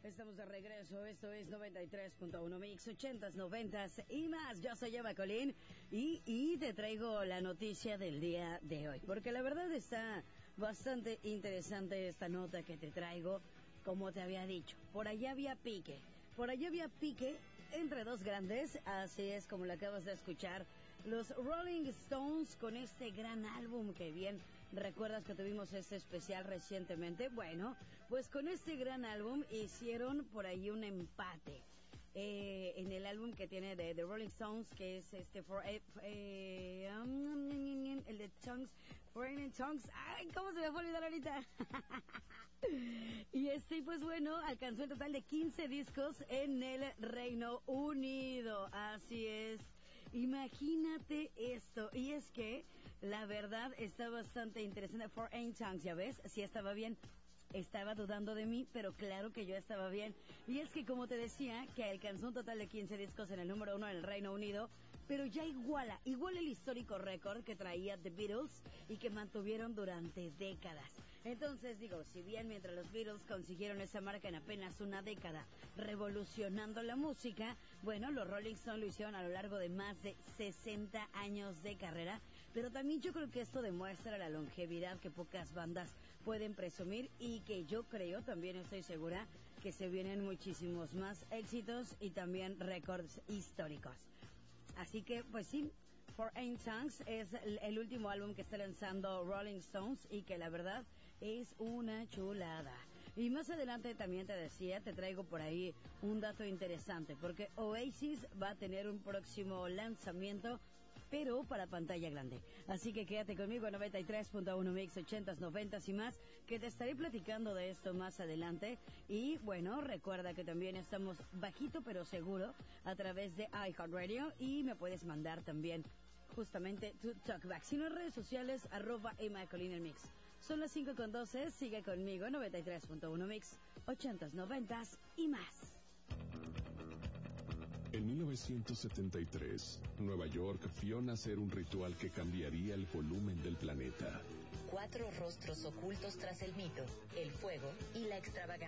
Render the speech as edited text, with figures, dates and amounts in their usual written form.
Estamos de regreso, esto es 93.1 Mix, 80s, 90s y más. Yo soy Eva Colín y te traigo la noticia del día de hoy, porque la verdad está bastante interesante esta nota que te traigo. Como te había dicho, por allá había pique entre dos grandes, así es como lo acabas de escuchar, los Rolling Stones con este gran álbum que bien recuerdas que tuvimos este especial recientemente. Bueno, pues con este gran álbum hicieron por ahí un empate. En el álbum que tiene de The Rolling Stones, que es el de Tongues, Foreign Tongues. Ay, ¿cómo se me fue a olvidar ahorita? Y pues bueno, alcanzó el total de 15 discos en el Reino Unido. Así es. Imagínate esto. Y es que la verdad está bastante interesante. Foreign Tongues, ya ves, sí estaba bien. Estaba dudando de mí, pero claro que yo estaba bien. Y es que, como te decía, que alcanzó un total de 15 discos en el número 1 en el Reino Unido, pero ya iguala el histórico récord que traía The Beatles y que mantuvieron durante décadas. Entonces, digo, si bien mientras los Beatles consiguieron esa marca en apenas una década, revolucionando la música, bueno, los Rolling Stones lo hicieron a lo largo de más de 60 años de carrera, pero también yo creo que esto demuestra la longevidad que pocas bandas pueden presumir y que yo creo, también estoy segura, que se vienen muchísimos más éxitos y también récords históricos. Así que, pues sí, Foreign Tongues es el último álbum que está lanzando Rolling Stones y que la verdad es una chulada. Y más adelante también te traigo por ahí un dato interesante, porque Oasis va a tener un próximo lanzamiento, pero para pantalla grande. Así que quédate conmigo en 93.1 Mix, 80s, 90s y más, que te estaré platicando de esto más adelante. Y bueno, recuerda que también estamos bajito pero seguro a través de iHeartRadio y me puedes mandar también justamente tu talkback. Si no, en redes sociales, @EmaColinelMix. Son las 5:12, sigue conmigo, 93.1 Mix, 80s, 90s y más. En 1973, Nueva York vio nacer un ritual que cambiaría el volumen del planeta. 4 rostros ocultos tras el mito, el fuego y la extravagancia.